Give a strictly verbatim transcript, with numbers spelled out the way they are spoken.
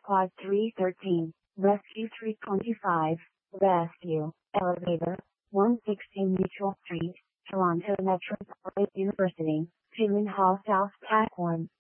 Quad three thirteen, Rescue three twenty-five, Rescue, Elevator, one sixteen Mutual Street, Toronto Metropolitan University, Taylor Hall South Tack one.